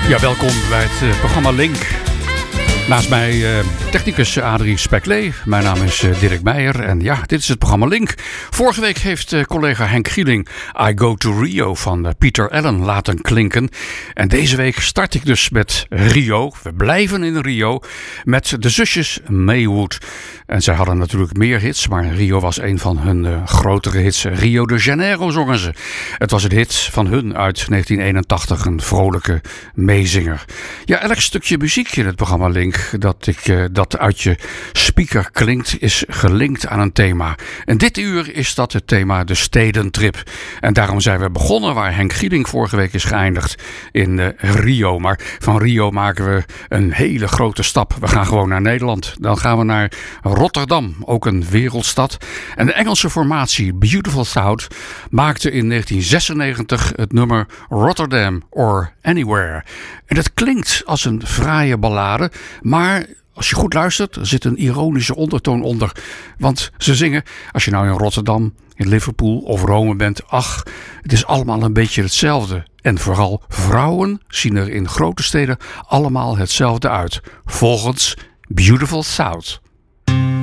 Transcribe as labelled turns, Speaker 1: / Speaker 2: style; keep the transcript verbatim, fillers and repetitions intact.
Speaker 1: Ja, welkom bij het uh, programma Link. Naast mij uh, technicus Adrie Speklee. Mijn naam is uh, Dirk Meijer en ja, dit is het programma Link. Vorige week heeft uh, collega Henk Gieling I Go to Rio van uh, Peter Allen laten klinken. En deze week start ik dus met Rio. We blijven in Rio met de zusjes Maywood. En zij hadden natuurlijk meer hits, maar Rio was een van hun uh, grotere hits. Rio de Janeiro zongen ze. Het was een hit van hun uit negentien eenentachtig, een vrolijke meezinger. Ja, elk stukje muziek in het programma Link dat, ik, uh, dat uit je speaker klinkt, is gelinkt aan een thema. En dit uur is dat het thema de stedentrip. En daarom zijn we begonnen waar Henk Gieling vorige week is geëindigd, in uh, Rio. Maar van Rio maken we een hele grote stap. We gaan gewoon naar Nederland. Dan gaan we naar Rotterdam, ook een wereldstad. En de Engelse formatie Beautiful South maakte in negentien zesennegentig het nummer Rotterdam or Anywhere. En dat klinkt als een fraaie ballade, maar als je goed luistert, er zit een ironische ondertoon onder. Want ze zingen, als je nou in Rotterdam, in Liverpool of Rome bent, ach, het is allemaal een beetje hetzelfde. En vooral vrouwen zien er in grote steden allemaal hetzelfde uit. Volgens Beautiful South.